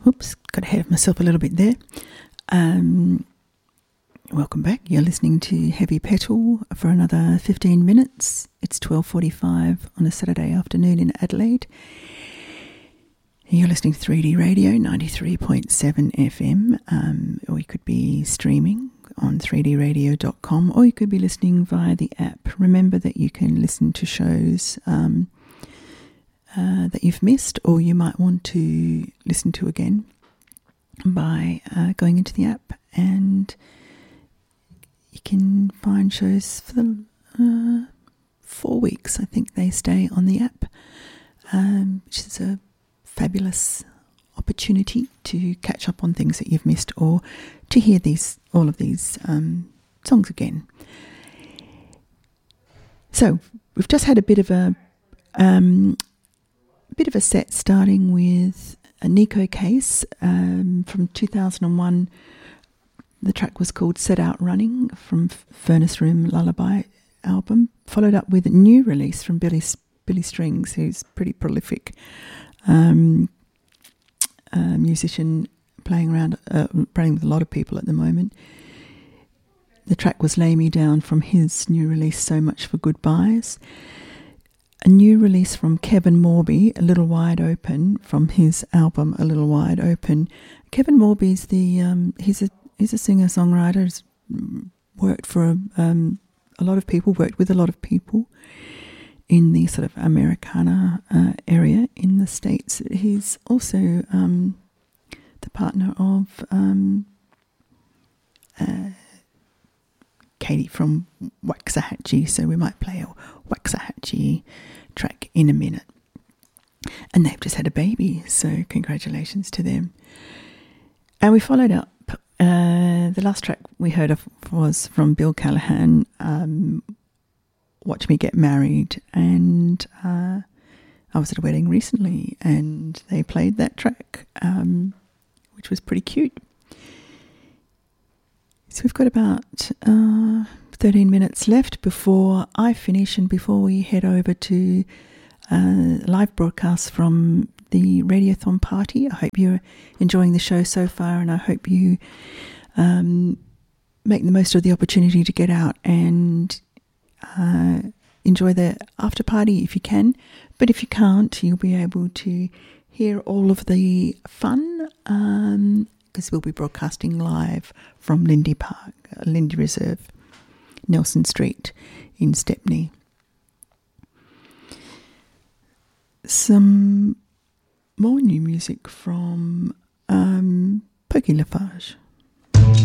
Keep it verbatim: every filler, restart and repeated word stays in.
Whoops, got ahead of myself a little bit there. Um, welcome back. You're listening to Heavy Petal for another fifteen minutes. It's twelve forty-five on a Saturday afternoon in Adelaide. You're listening to three D Radio, ninety-three point seven F M, um, or you could be streaming on three d radio dot com, or you could be listening via the app. Remember that you can listen to shows um, uh, that you've missed, or you might want to listen to again by uh, going into the app, and you can find shows for the uh, four weeks. I think they stay on the app, um, which is a fabulous opportunity to catch up on things that you've missed, or to hear these all of these um, songs again. So we've just had a bit of a um, bit of a set, starting with a Nico Case um, from two thousand one. The track was called Set Out Running from Furnace Room Lullaby album, followed up with a new release from Billy Billy Strings, who's pretty prolific um, uh, musician, playing around, uh, playing with a lot of people at the moment. The track was Lay Me Down from his new release, So Much for Goodbyes. A new release from Kevin Morby, A Little Wide Open, from his album A Little Wide Open. Kevin Morby's the um, he's a he's a singer songwriter. He's worked for um, a lot of people, worked with a lot of people in the sort of Americana uh, area in the States. He's also um, the partner of um, uh, Katie from Waxahachie, so we might play a Waxahachie track in a minute. And they've just had a baby, so congratulations to them. And we followed up, uh, the last track we heard of was from Bill Callahan, um, Watch Me Get Married, and uh, I was at a wedding recently and they played that track, um, which was pretty cute. So we've got about uh, thirteen minutes left before I finish and before we head over to uh, live broadcasts from the Radiothon party. I hope you're enjoying the show so far, and I hope you um, make the most of the opportunity to get out and uh, enjoy the after party if you can. But if you can't, you'll be able to hear all of the fun, um, because we'll be broadcasting live from Lindy Park, Lindy Reserve, Nelson Street in Stepney. Some more new music from um, Pokey Lafarge.